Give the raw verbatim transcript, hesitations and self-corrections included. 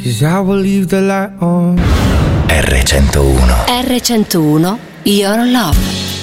'cause I will leave the light on. erre centouno. erre centouno, Your Love.